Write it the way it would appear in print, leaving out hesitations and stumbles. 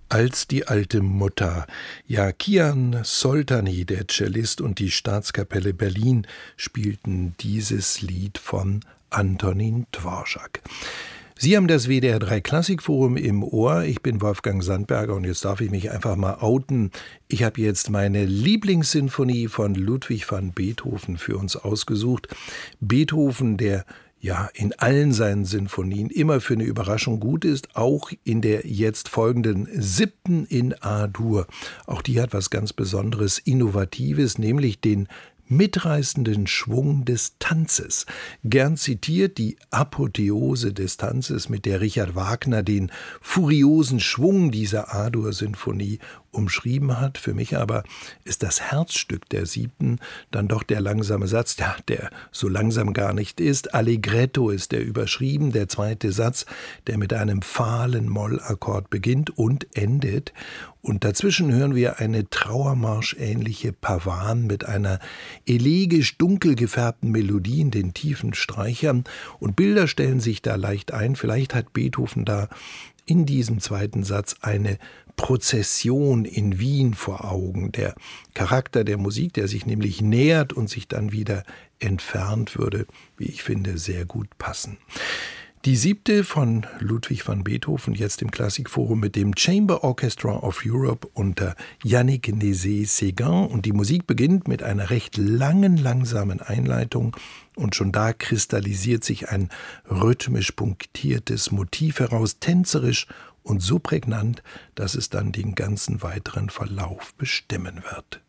Als die alte Mutter. Ja, Kian Soltani, der Cellist, und die Staatskapelle Berlin spielten dieses Lied von Antonín Dvořák. Sie haben das WDR 3 Klassikforum im Ohr. Ich bin Wolfgang Sandberger und jetzt darf ich mich einfach mal outen. Ich habe jetzt meine Lieblingssinfonie von Ludwig van Beethoven für uns ausgesucht. Beethoven, der ja in allen seinen Sinfonien immer für eine Überraschung gut ist, auch in der jetzt folgenden 7. in A-Dur. Auch die hat was ganz Besonderes, Innovatives, nämlich den mitreißenden Schwung des Tanzes. Gern zitiert die Apotheose des Tanzes, mit der Richard Wagner den furiosen Schwung dieser A-Dur-Sinfonie umschrieben hat. Für mich aber ist das Herzstück der 7. dann doch der langsame Satz, der so langsam gar nicht ist. Allegretto ist der überschrieben, der zweite Satz, der mit einem fahlen Mollakkord beginnt und endet. Und dazwischen hören wir eine Trauermarsch-ähnliche Pavan mit einer elegisch dunkel gefärbten Melodie in den tiefen Streichern. Und Bilder stellen sich da leicht ein. Vielleicht hat Beethoven da in diesem zweiten Satz eine Prozession in Wien vor Augen. Der Charakter der Musik, der sich nämlich nähert und sich dann wieder entfernt, würde, wie ich finde, sehr gut passen. Die 7. von Ludwig van Beethoven, jetzt im Klassikforum mit dem Chamber Orchestra of Europe unter Yannick Nézet-Séguin. Und die Musik beginnt mit einer recht langen, langsamen Einleitung. Und schon da kristallisiert sich ein rhythmisch punktiertes Motiv heraus, tänzerisch und so prägnant, dass es dann den ganzen weiteren Verlauf bestimmen wird.